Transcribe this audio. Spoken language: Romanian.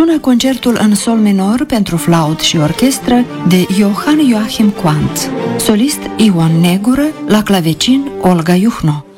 Sună concertul în sol minor pentru flaut și orchestră de Johann Joachim Quandt, solist Ion Negură, la clavecin Olga Juhno.